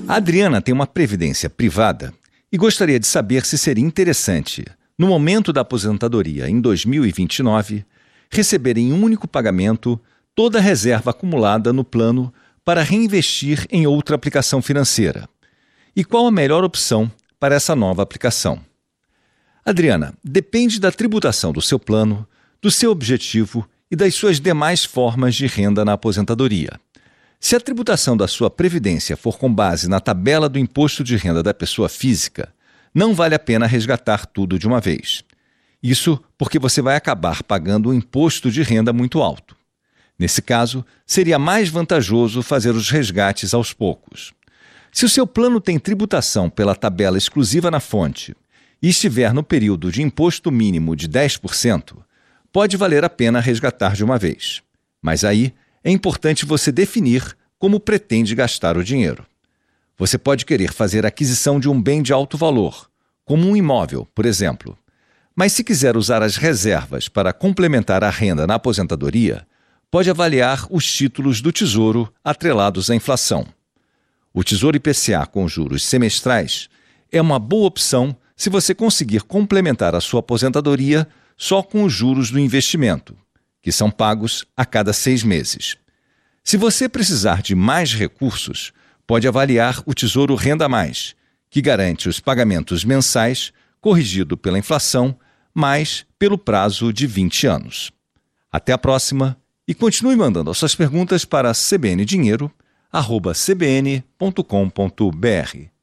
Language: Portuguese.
A Adriana tem uma previdência privada e gostaria de saber se seria interessante, no momento da aposentadoria em 2029, receber em um único pagamento toda a reserva acumulada no plano para reinvestir em outra aplicação financeira. E qual a melhor opção para essa nova aplicação? Adriana, depende da tributação do seu plano, do seu objetivo e das suas demais formas de renda na aposentadoria. Se a tributação da sua previdência for com base na tabela do imposto de renda da pessoa física, não vale a pena resgatar tudo de uma vez. Isso porque você vai acabar pagando um imposto de renda muito alto. Nesse caso, seria mais vantajoso fazer os resgates aos poucos. Se o seu plano tem tributação pela tabela exclusiva na fonte e estiver no período de imposto mínimo de 10%, pode valer a pena resgatar de uma vez. Mas aí é importante você definir como pretende gastar o dinheiro. Você pode querer fazer a aquisição de um bem de alto valor, como um imóvel, por exemplo. Mas se quiser usar as reservas para complementar a renda na aposentadoria, pode avaliar os títulos do Tesouro atrelados à inflação. O Tesouro IPCA com juros semestrais é uma boa opção se você conseguir complementar a sua aposentadoria só com os juros do investimento, que são pagos a cada 6 meses. Se você precisar de mais recursos, pode avaliar o Tesouro Renda Mais, que garante os pagamentos mensais corrigido pela inflação, mas pelo prazo de 20 anos. Até a próxima e continue mandando as suas perguntas para cbndinheiro@cbn.com.br.